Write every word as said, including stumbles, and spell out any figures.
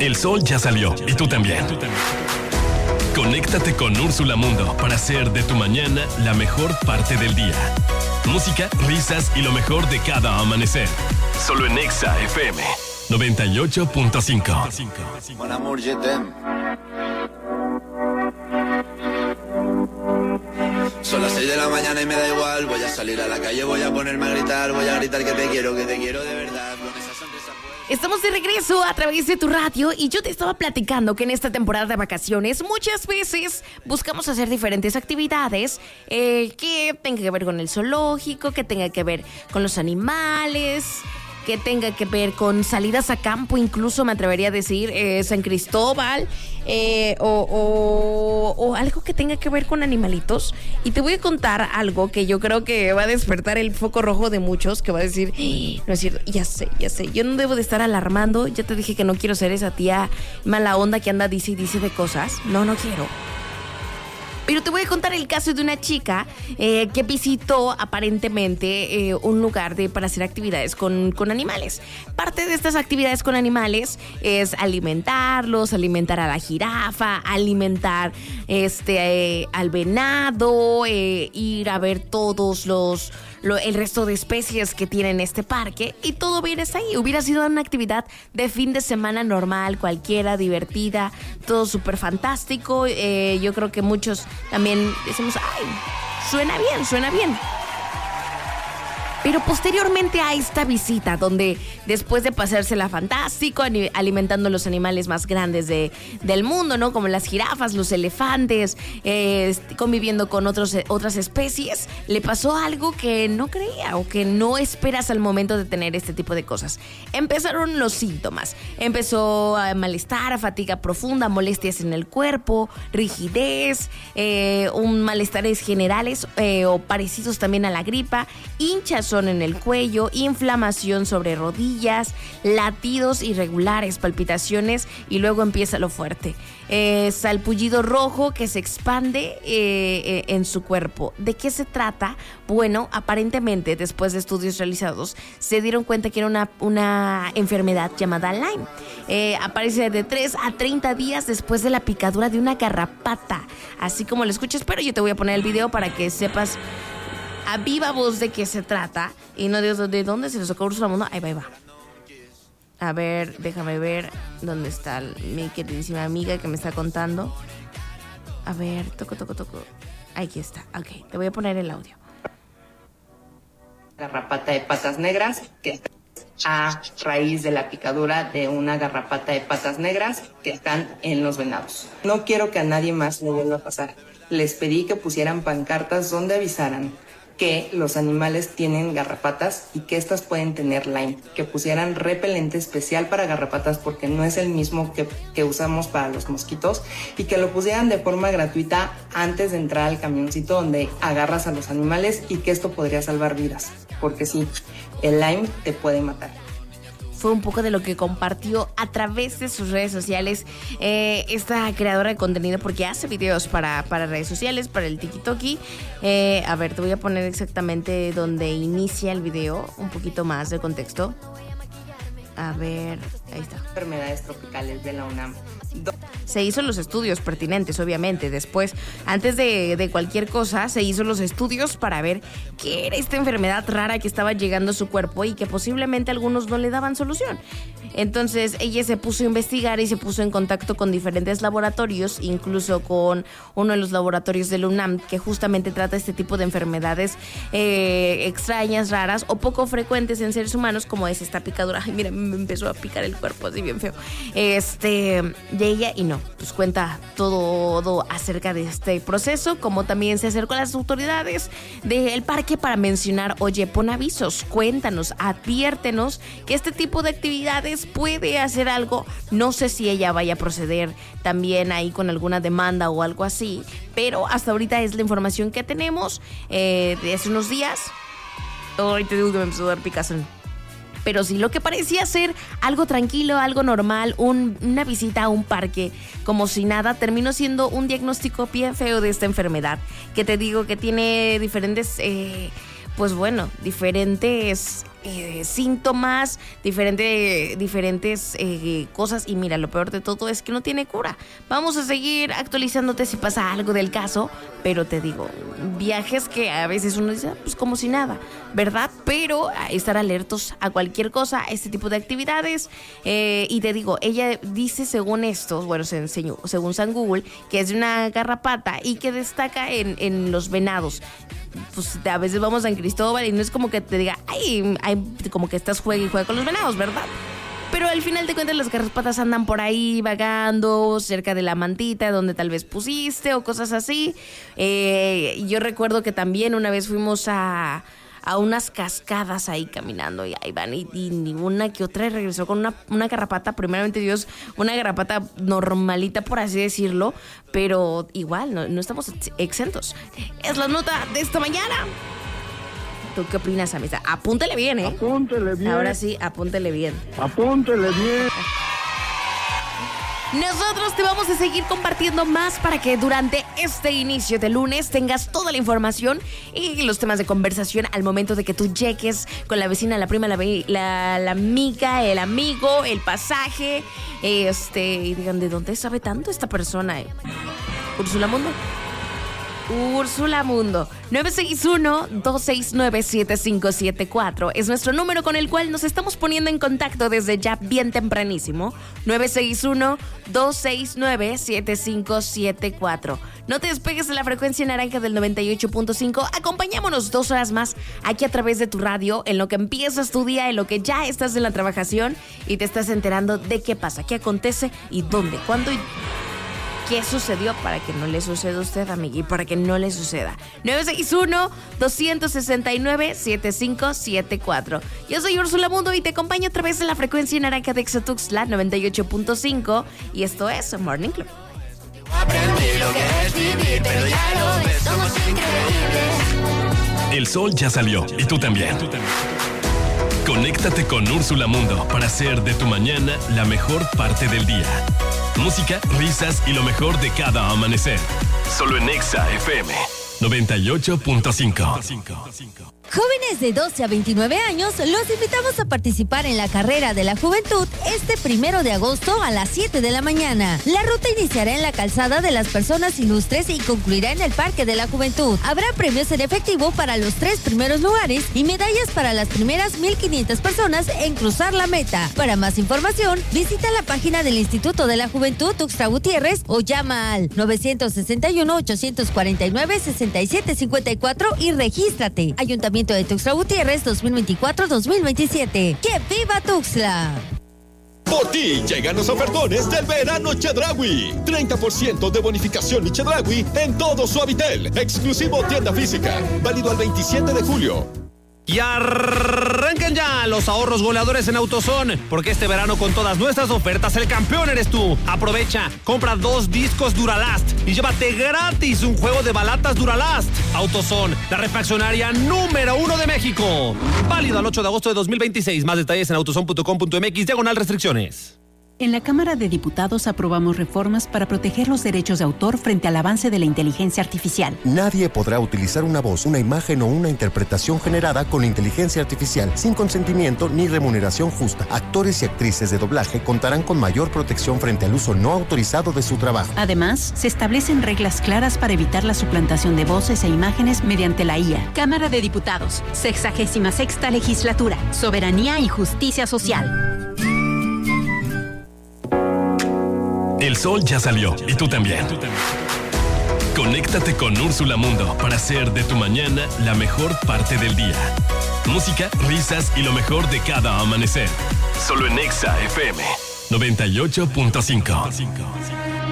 El sol ya salió y tú también. Conéctate con Úrsula Mundo para hacer de tu mañana la mejor parte del día. Música, risas y lo mejor de cada amanecer. Solo en Exa F M noventa y ocho punto cinco. Mon amour, je t'aime. Son las seis de la mañana y me da igual. Voy a salir a la calle, voy a ponerme a gritar. Voy a gritar que te quiero, que te quiero de verdad. Con esa sonrisa. Estamos de regreso a través de tu radio y yo te estaba platicando que en esta temporada de vacaciones muchas veces buscamos hacer diferentes actividades eh, que tenga que ver con el zoológico, que tenga que ver con los animales, que tenga que ver con salidas a campo, incluso me atrevería a decir eh, San Cristóbal, eh, o, o, o algo que tenga que ver con animalitos. Y te voy a contar algo que yo creo que va a despertar el foco rojo de muchos, que va a decir, no es cierto, ya sé, ya sé, yo no debo de estar alarmando, ya te dije que no quiero ser esa tía mala onda que anda dice y dice de cosas, no, no quiero. Pero te voy a contar el caso de una chica eh, que visitó aparentemente eh, un lugar de, para hacer actividades con, con animales. Parte de estas actividades con animales es alimentarlos, alimentar a la jirafa, alimentar este, eh, al venado, eh, ir a ver todos los... Lo, el resto de especies que tienen este parque y todo bien está ahí. Hubiera sido una actividad de fin de semana normal, cualquiera, divertida, todo súper fantástico. Eh, yo creo que muchos también decimos, ay, suena bien, suena bien. Pero posteriormente a esta visita, donde después de pasársela fantástico, alimentando los animales más grandes de, del mundo, ¿no? Como las jirafas, los elefantes, eh, conviviendo con otros, otras especies, le pasó algo que no creía o que no esperas al momento de tener este tipo de cosas. Empezaron los síntomas. Empezó a malestar, fatiga profunda, molestias en el cuerpo, rigidez, eh, un malestares generales eh, o parecidos también a la gripa, hinchazón en el cuello, inflamación sobre rodillas, latidos irregulares, palpitaciones y luego empieza lo fuerte. Eh, salpullido rojo que se expande eh, eh, en su cuerpo. ¿De qué se trata? Bueno, aparentemente después de estudios realizados se dieron cuenta que era una, una enfermedad llamada Lyme. Eh, aparece de tres a treinta días después de la picadura de una garrapata. Así como lo escuchas, pero yo te voy a poner el video para que sepas a viva voz de qué se trata y no de, de dónde se les ocurre Úrsula Mundo. Ahí va, ahí va. A ver, déjame ver dónde está mi queridísima amiga que me está contando. A ver, toco, toco, toco. Aquí está, ok, te voy a poner el audio. Garrapata de patas negras, que está a raíz de la picadura de una garrapata de patas negras que están en los venados. No quiero que a nadie más le vuelva a pasar. Les pedí que pusieran pancartas donde avisaran que los animales tienen garrapatas y que estas pueden tener Lyme, que pusieran repelente especial para garrapatas porque no es el mismo que, que usamos para los mosquitos, y que lo pusieran de forma gratuita antes de entrar al camioncito donde agarras a los animales, y que esto podría salvar vidas, porque sí, el Lyme te puede matar. Fue un poco de lo que compartió a través de sus redes sociales eh, esta creadora de contenido, porque hace videos para, para redes sociales, para el TikTok. Eh, a ver, te voy a poner exactamente donde inicia el video, un poquito más de contexto. A ver, ahí está. Enfermedades tropicales de la UNAM. Se hizo los estudios pertinentes, obviamente. Después, antes de, de cualquier cosa, se hizo los estudios para ver qué era esta enfermedad rara que estaba llegando a su cuerpo y que posiblemente algunos no le daban solución. Entonces, ella se puso a investigar y se puso en contacto con diferentes laboratorios, incluso con uno de los laboratorios de la UNAM, que justamente trata este tipo de enfermedades eh, extrañas, raras o poco frecuentes en seres humanos, como es esta picadura. Ay, mira, me empezó a picar el cuerpo así bien feo. Este, de ella, y no, pues cuenta todo acerca de este proceso, como también se acercó a las autoridades del parque para mencionar, oye, pon avisos, cuéntanos, adviértenos que este tipo de actividades puede hacer algo. No sé si ella vaya a proceder también ahí con alguna demanda o algo así, pero hasta ahorita es la información que tenemos eh, de hace unos días. Hoy te digo que me empezó a dar picazón. Pero sí, lo que parecía ser algo tranquilo, algo normal, un, una visita a un parque como si nada, terminó siendo un diagnóstico bien feo de esta enfermedad, que te digo que tiene diferentes... Eh, pues bueno, diferentes eh, síntomas, diferente, diferentes eh, cosas. Y mira, lo peor de todo es que no tiene cura. Vamos a seguir actualizándote si pasa algo del caso, pero te digo, viajes que a veces uno dice, pues como si nada, ¿verdad? Pero estar alertos a cualquier cosa, a este tipo de actividades. Eh, y te digo, ella dice según esto, bueno, se enseñó, según San Google, que es de una garrapata y que destaca en, en los venados. Pues a veces vamos a San Cristóbal y no es como que te diga, ay, ay, como que estás juega y juega con los venados, ¿verdad? Pero al final de cuentas las garrapatas andan por ahí vagando cerca de la mantita donde tal vez pusiste o cosas así. Eh, yo recuerdo que también una vez fuimos a... a unas cascadas ahí caminando y ahí van y, y ni una que otra regresó con una, una garrapata, primeramente Dios, una garrapata normalita por así decirlo, pero igual no, no estamos exentos. Es la nota de esta mañana. ¿Tú qué opinas, amistad? Apúntele bien, ¿eh? Apúntele bien. Ahora sí, apúntele bien. Apúntele bien. Nosotros te vamos a seguir compartiendo más para que durante este inicio de lunes tengas toda la información y los temas de conversación al momento de que tú llegues con la vecina, la prima, la, la, la amiga, el amigo, el pasaje, este, y digan, ¿de dónde sabe tanto esta persona? Úrsula Mundo. Úrsula Mundo. nueve seis uno, dos seis nueve, siete cinco siete cuatro es nuestro número con el cual nos estamos poniendo en contacto desde ya bien tempranísimo. nueve seis uno, dos seis nueve, siete cinco siete cuatro. No te despegues de la frecuencia naranja del noventa y ocho punto cinco. Acompáñamonos dos horas más aquí a través de tu radio, en lo que empiezas tu día, en lo que ya estás en la trabajación y te estás enterando de qué pasa, qué acontece y dónde, cuándo y qué sucedió para que no le suceda a usted, amiga, y para que no le suceda. nueve seis uno, dos seis nueve, siete cinco siete cuatro. Yo soy Úrsula Mundo y te acompaño a través de la frecuencia naranja de Xatuxtla noventa y ocho punto cinco y esto es Morning Club. Aprendí lo que es vivir, pero ya lo ves, somos increíbles. El sol ya salió y tú también. Conéctate con Úrsula Mundo para hacer de tu mañana la mejor parte del día. Música, risas y lo mejor de cada amanecer. Solo en Exa F M noventa y ocho punto cinco. Jóvenes de doce a veintinueve años, los invitamos a participar en la Carrera de la Juventud este primero de agosto a las siete de la mañana. La ruta iniciará en la calzada de las personas ilustres y concluirá en el Parque de la Juventud. Habrá premios en efectivo para los tres primeros lugares y medallas para las primeras mil quinientas personas en cruzar la meta. Para más información, visita la página del Instituto de la Juventud Tuxtla Gutiérrez o llama al nueve seis uno, ocho cuatro nueve, seis siete cinco cuatro y regístrate. Ayuntamiento de Tuxtla Gutiérrez dos mil veinticuatro dos mil veintisiete. ¡Que viva Tuxtla! Por ti llegan los ofertones del verano Chedraui. treinta por ciento de bonificación y Chedraui en todo Suavitel. Exclusivo tienda física. Válido al veintisiete de julio. Y arrancan ya los ahorros goleadores en AutoZone, porque este verano con todas nuestras ofertas el campeón eres tú. Aprovecha, compra dos discos Duralast y llévate gratis un juego de balatas Duralast. AutoZone, la refaccionaria número uno de México. Válido al ocho de agosto de dos mil veintiséis. Más detalles en autozone punto com punto mx, diagonal restricciones. En la Cámara de Diputados aprobamos reformas para proteger los derechos de autor frente al avance de la inteligencia artificial. Nadie podrá utilizar una voz, una imagen o una interpretación generada con inteligencia artificial sin consentimiento ni remuneración justa. Actores y actrices de doblaje contarán con mayor protección frente al uso no autorizado de su trabajo. Además, se establecen reglas claras para evitar la suplantación de voces e imágenes mediante la I A. Cámara de Diputados, sexagésima sexta legislatura, soberanía y justicia social. El sol ya salió y tú también. Conéctate con Úrsula Mundo para hacer de tu mañana la mejor parte del día. Música, risas y lo mejor de cada amanecer. Solo en Exa F M noventa y ocho punto cinco.